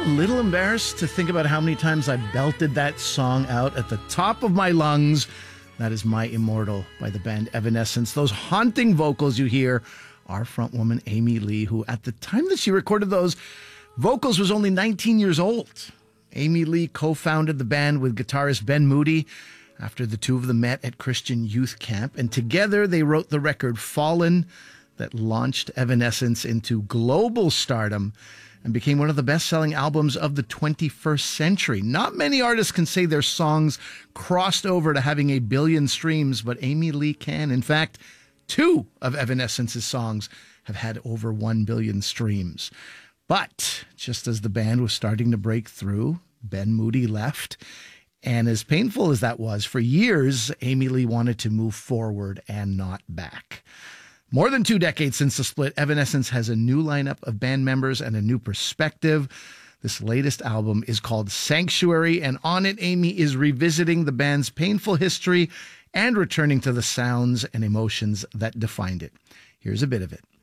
little embarrassed to think about how many times I belted that song out at the top of my lungs. That is My Immortal by the band Evanescence. Those haunting vocals you hear are frontwoman Amy Lee, who at the time that she recorded those vocals was only 19 years old. Amy Lee co-founded the band with guitarist Ben Moody after the two of them met at Christian Youth Camp, and together they wrote the record Fallen that launched Evanescence into global stardom and became one of the best-selling albums of the 21st century. Not many artists can say their songs crossed over to having 1 billion streams, but Amy Lee can. In fact, 2 of Evanescence's songs have had over 1 billion streams. But just as the band was starting to break through, Ben Moody left. And as painful as that was, for years, Amy Lee wanted to move forward and not back. More than 2 decades since the split, Evanescence has a new lineup of band members and a new perspective. This latest album is called Sanctuary, and on it, Amy is revisiting the band's painful history and returning to the sounds and emotions that defined it. Here's a bit of it.